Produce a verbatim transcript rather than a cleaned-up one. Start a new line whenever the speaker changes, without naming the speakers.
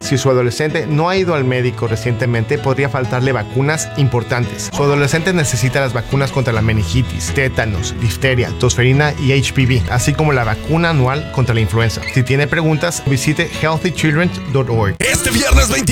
Si su adolescente no ha ido al médico recientemente, podría faltarle vacunas importantes. Su adolescente necesita las vacunas contra la meningitis, tétanos, difteria, tosferina y H P V, así como la vacuna anual contra la influenza. Si tiene preguntas, visite healthy children punto org.
Este viernes veinte